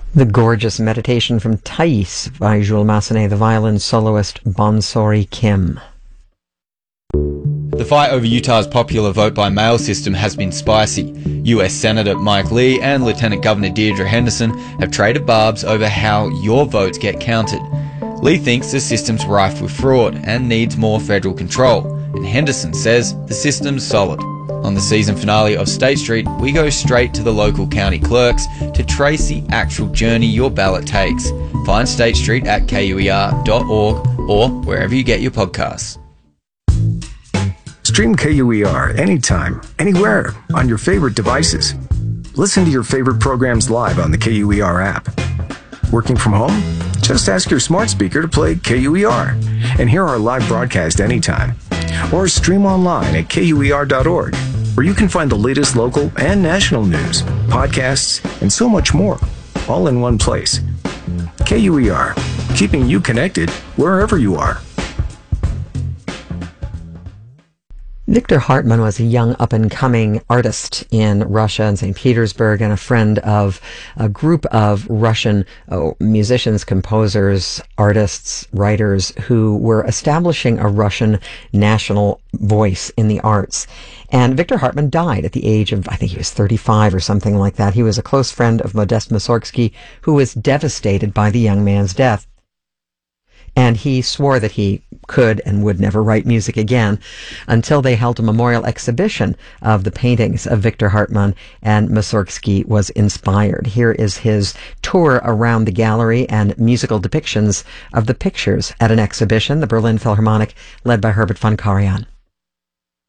The gorgeous meditation from Thais by Jules Massenet, the violin soloist Bonsori Kim. The fight over Utah's popular vote-by-mail system has been spicy. US Senator Mike Lee and Lieutenant Governor Deirdre Henderson have traded barbs over how your votes get counted. Lee thinks the system's rife with fraud and needs more federal control, and Henderson says the system's solid. On the season finale of State Street, we go straight to the local county clerks to trace the actual journey your ballot takes. Find State Street at kuer.org or wherever you get your podcasts. Stream KUER anytime, anywhere, on your favorite devices. Listen to your favorite programs live on the KUER app. Working from home? Just ask your smart speaker to play KUER and hear our live broadcast anytime. Or stream online at KUER.org, where you can find the latest local and national news, podcasts, and so much more, all in one place. KUER, keeping you connected wherever you are. Victor Hartmann was a young up-and-coming artist in Russia and St. Petersburg, and a friend of a group of Russian musicians, composers, artists, writers who were establishing a Russian national voice in the arts. And Victor Hartmann died at the age of, I think he was 35 or something like that. He was a close friend of Modest Mussorgsky, who was devastated by the young man's death. And he swore that he could and would never write music again until they held a memorial exhibition of the paintings of Victor Hartmann, and Mussorgsky was inspired. Here is his tour around the gallery and musical depictions of the pictures at an exhibition, the Berlin Philharmonic, led by Herbert von Karajan.